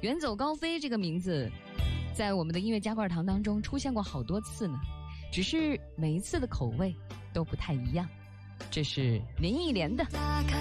远走高飞这个名字在我们的音乐加罐堂当中出现过好多次呢，只是每一次的口味都不太一样。这是林忆莲的打开